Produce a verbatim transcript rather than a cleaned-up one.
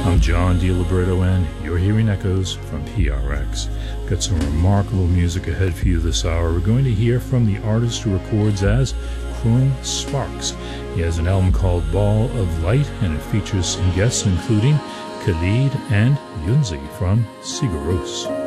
I'm John DiLiberto, and you're hearing Echoes from P R X. Got some remarkable music ahead for you this hour. We're going to hear from the artist who records as Chrome Sparks. He has an album called Ball of Light, and it features some guests including Khalid and Yunzi from Sigur Rós.